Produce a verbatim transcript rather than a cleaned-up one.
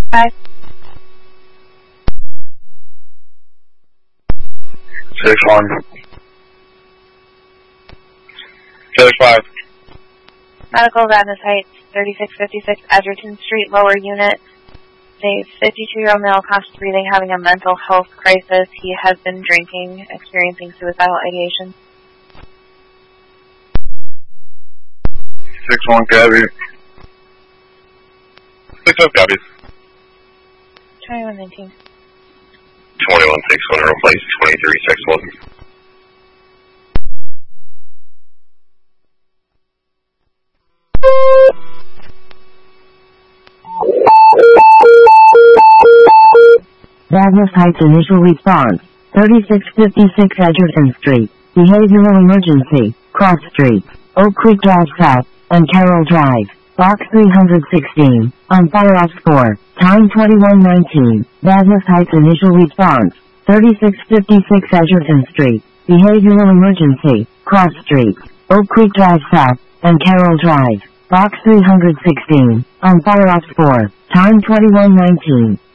Five. Six one. Six five. Medical Radness Heights, thirty-six fifty-six Edgerton Street, lower unit. A fifty-two-year-old male conscious breathing, having a mental health crisis. He has been drinking, experiencing suicidal ideation. Six one Gabby. Six up Gabby. Twenty-one nineteen. Twenty-one six one replace twenty-three six one. Radness Heights initial response, thirty-six fifty-six Edgerton Street, behavioral emergency, cross streets, Oak Creek Drive South, and Carroll Drive, box three hundred sixteen, on fire ops four, time twenty-one nineteen, Radness Heights initial response, thirty-six fifty-six Edgerton Street, behavioral emergency, cross streets, Oak Creek Drive South, and Carroll Drive, box three hundred sixteen, on fire ops four, time twenty-one nineteen.